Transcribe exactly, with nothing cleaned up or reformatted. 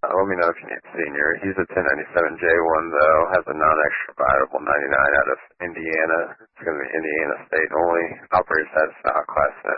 Uh, let me know if you need senior. He's a ten ninety-seven J one, though. Has a non-extraditable ninety-nine out of Indiana. It's going to be Indiana State only. Operates at stock class